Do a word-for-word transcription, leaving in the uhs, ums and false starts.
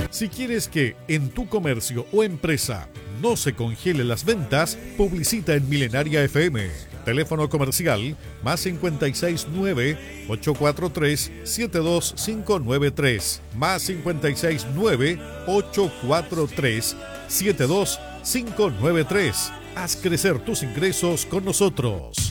Si quieres que en tu comercio o empresa no se congelen las ventas, publicita en Milenaria F M. Teléfono comercial más cincuenta y seis nueve, ocho cuatro tres, siete dos cinco nueve tres, más cincuenta y seis nueve, ocho cuatro tres, siete dos cinco nueve tres. Haz crecer tus ingresos con nosotros.